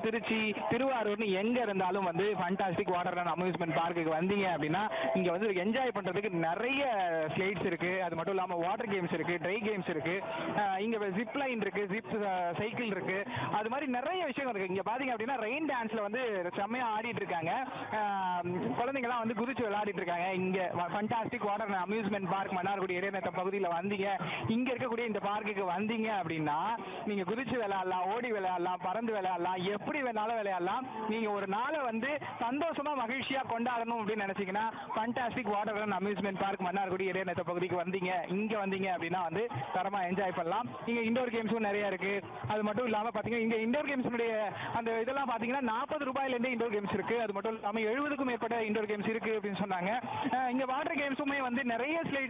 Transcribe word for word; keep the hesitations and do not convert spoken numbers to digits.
திருச்சி, திருவாரூர்னு எங்க இருந்தாலும் வந்து ஃபண்டாஸ்டிக் வாட்டர் அண்ட் அம்யூஸ்மெண்ட் பார்க்குக்கு வந்தீங்க அப்படின்னா இங்க வந்து என்ஜாய் பண்றதுக்கு நிறைய ஸ்லைட்ஸ் இருக்கு. அது மட்டும் இல்லாம வாட்டர் கேம்ஸ் இருக்கு, ட்ரை கேம்ஸ் இருக்கு, அஹ் இங்க ஜிப் லைன் இருக்கு, ஜிப் சைக்கிள் இருக்கு. அது மாதிரி நிறைய விஷயம் இருக்கு. இங்க பாத்தீங்க அப்படின்னா ரெயின் டான்ஸ்ல வந்து செம்மையா ஆடிட்டு இருக்காங்க. அஹ் குழந்தைங்க எல்லாம் வந்து குதிச்சு விளையாடிட்டு இருக்காங்க. இங்க fantastic water and amusement park Mannargudi இடைநத்த பகுதியில் வந்தீங்க, இங்க இருக்கக்கூடிய இந்த பார்க்குக்கு வந்தீங்க அப்படின்னா நீங்க குதிச்சு விளையாடலாம், ஓடி விளையாடலாம், பறந்து விளையாடலாம், எப்படி வேணாலும் விளையாடலாம். நீங்க ஒரு நாளை வந்து சந்தோஷமா மகிழ்ச்சியா கொண்டாடணும் அப்படின்னு நினைச்சீங்கன்னா fantastic water and amusement park Mannargudi இடைநத்த பகுதிக்கு வந்தீங்க இங்க வந்தீங்க அப்படின்னா வந்து தரமா என்ஜாய் பண்ணலாம். இங்க இண்டோர் கேம்ஸும் நிறைய இருக்கு. அது மட்டும் இல்லாம பாத்தீங்கன்னா இங்க இண்டோர் கேம்ஸுடைய அந்த இதெல்லாம் பாத்தீங்கன்னா நாற்பது ரூபாயில இருந்தே இண்டோர் கேம்ஸ் இருக்கு. அது மட்டும் இல்லாம எழுபதுக்கும் மேற்பட்ட இண்டோர் கேம்ஸ் இருக்கு அப்படின்னு சொன்னாங்க. அஹ் இங்க வாட்டர் கேம்ஸுமே வந்து நிறைய ஸ்லைட்